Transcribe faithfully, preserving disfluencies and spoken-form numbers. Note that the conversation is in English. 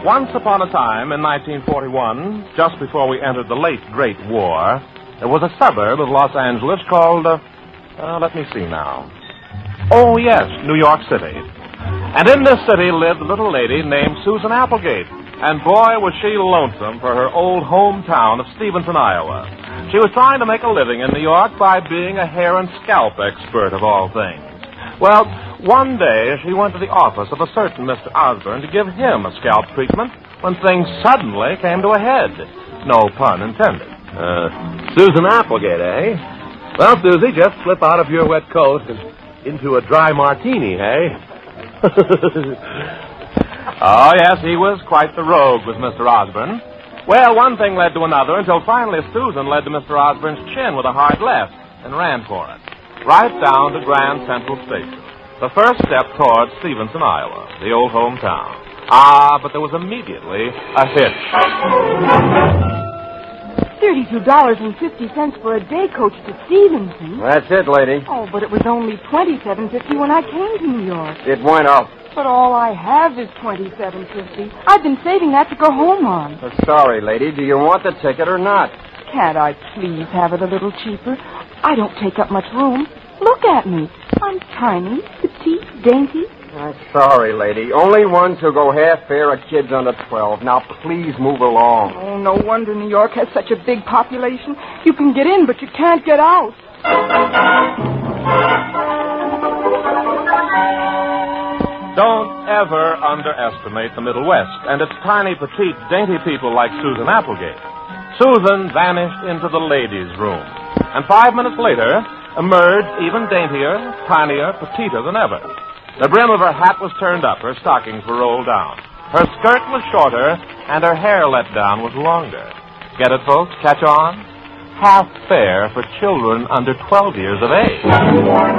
Once upon a time in nineteen forty-one, just before we entered the late Great War, there was a suburb of Los Angeles called, uh, uh, let me see now. Oh, yes, New York City. And in this city lived a little lady named Susan Applegate. And boy, was she lonesome for her old hometown of Stevenson, Iowa. She was trying to make a living in New York by being a hair and scalp expert of all things. Well, one day she went to the office of a certain Mister Osborne to give him a scalp treatment when things suddenly came to a head. No pun intended. Uh, Susan Applegate, eh? Well, Susie, just slip out of your wet coat and into a dry martini, eh? Oh, yes, he was quite the rogue, was Mister Osborne. Well, one thing led to another until finally Susan led to Mister Osborne's chin with a hard left and ran for it. Right down to Grand Central Station. The first step towards Stevenson, Iowa, the old hometown. Ah, but there was immediately a hitch. thirty-two dollars and fifty cents for a day coach to Stevenson. That's it, lady. Oh, but it was only twenty-seven fifty when I came to New York. It went up. But all I have is twenty-seven fifty. I've been saving that to go home on. Uh, sorry, lady. Do you want the ticket or not? Can't I please have it a little cheaper? I don't take up much room. Look at me. I'm tiny, petite, dainty. I'm sorry, lady. Only ones who go half fare are kids under twelve. Now, please move along. Oh, no wonder New York has such a big population. You can get in, but you can't get out. Don't ever underestimate the Middle West and its tiny, petite, dainty people like Susan Applegate. Susan vanished into the ladies' room, and five minutes later emerged even daintier, tinier, petiter than ever. The brim of her hat was turned up, her stockings were rolled down. Her skirt was shorter, and her hair let down was longer. Get it, folks? Catch on? Half fare for children under twelve years of age.